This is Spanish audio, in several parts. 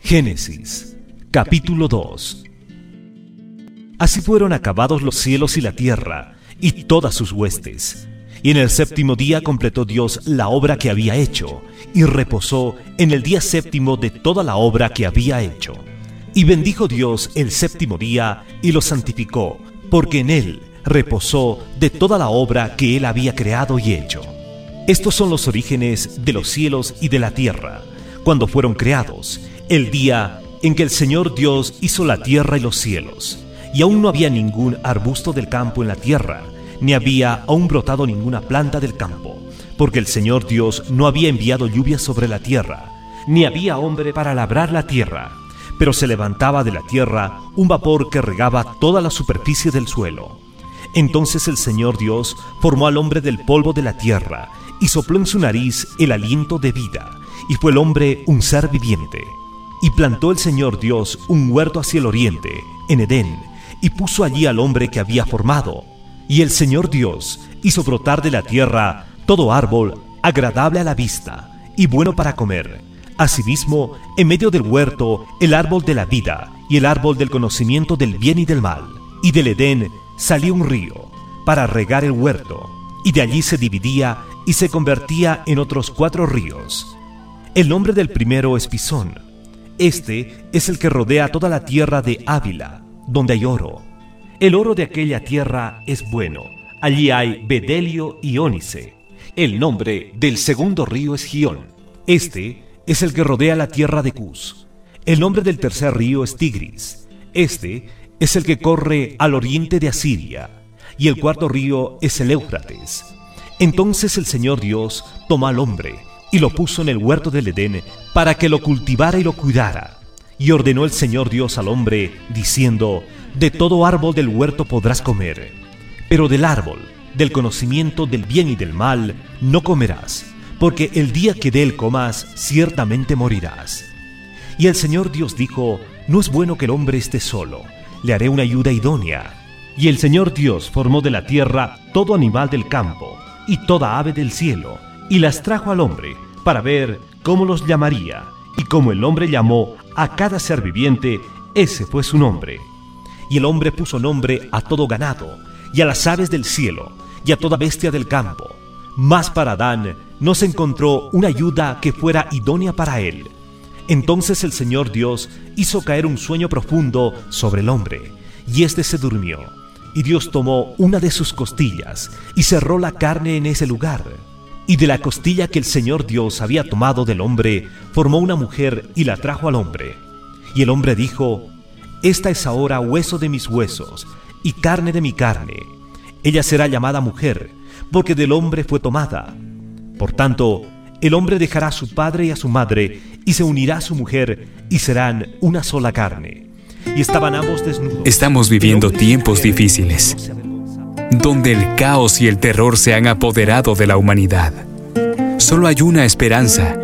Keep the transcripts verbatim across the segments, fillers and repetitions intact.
Génesis, capítulo dos. Así fueron acabados los cielos y la tierra, y todas sus huestes. Y en el séptimo día completó Dios la obra que había hecho, y reposó en el día séptimo de toda la obra que había hecho. Y bendijo Dios el séptimo día, y lo santificó, porque en él reposó de toda la obra que él había creado y hecho. Estos son los orígenes de los cielos y de la tierra, cuando fueron creados, el día en que el Señor Dios hizo la tierra y los cielos. Y aún no había ningún arbusto del campo en la tierra, ni había aún brotado ninguna planta del campo, porque el Señor Dios no había enviado lluvia sobre la tierra, ni había hombre para labrar la tierra, pero se levantaba de la tierra un vapor que regaba toda la superficie del suelo. Entonces el Señor Dios formó al hombre del polvo de la tierra, y sopló en su nariz el aliento de vida, y fue el hombre un ser viviente. Y plantó el Señor Dios un huerto hacia el oriente, en Edén, y puso allí al hombre que había formado. Y el Señor Dios hizo brotar de la tierra todo árbol agradable a la vista y bueno para comer. Asimismo, en medio del huerto, el árbol de la vida y el árbol del conocimiento del bien y del mal. Y del Edén salió un río para regar el huerto, y de allí se dividía y se convertía en otros cuatro ríos. El nombre del primero es Pisón. Este es el que rodea toda la tierra de Ávila, donde hay oro. El oro de aquella tierra es bueno. Allí hay bedelio y ónice. El nombre del segundo río es Gihón. Este es el que rodea la tierra de Cus. El nombre del tercer río es Tigris. Este es el que corre al oriente de Asiria. Y el cuarto río es el Éufrates. Entonces el Señor Dios tomó al hombre y lo puso en el huerto del Edén para que lo cultivara y lo cuidara. Y ordenó el Señor Dios al hombre, diciendo: de todo árbol del huerto podrás comer, pero del árbol del conocimiento del bien y del mal no comerás, porque el día que de él comas, ciertamente morirás. Y el Señor Dios dijo: no es bueno que el hombre esté solo, le haré una ayuda idónea. Y el Señor Dios formó de la tierra todo animal del campo y toda ave del cielo, y las trajo al hombre para ver cómo los llamaría. Y como el hombre llamó a cada ser viviente, ese fue su nombre. Y el hombre puso nombre a todo ganado, y a las aves del cielo, y a toda bestia del campo. Mas para Adán no se encontró una ayuda que fuera idónea para él. Entonces el Señor Dios hizo caer un sueño profundo sobre el hombre, y éste se durmió. Y Dios tomó una de sus costillas, y cerró la carne en ese lugar. Y de la costilla que el Señor Dios había tomado del hombre, formó una mujer y la trajo al hombre. Y el hombre dijo: esta es ahora hueso de mis huesos y carne de mi carne. Ella será llamada mujer, porque del hombre fue tomada. Por tanto, el hombre dejará a su padre y a su madre, y se unirá a su mujer, y serán una sola carne. Y estaban ambos desnudos. Estamos viviendo tiempos difíciles, donde el caos y el terror se han apoderado de la humanidad. Solo hay una esperanza: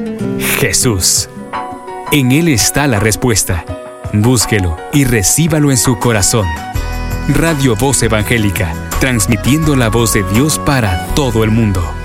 Jesús. En Él está la respuesta. Búsquelo y recíbalo en su corazón. Radio Voz Evangélica, transmitiendo la voz de Dios para todo el mundo.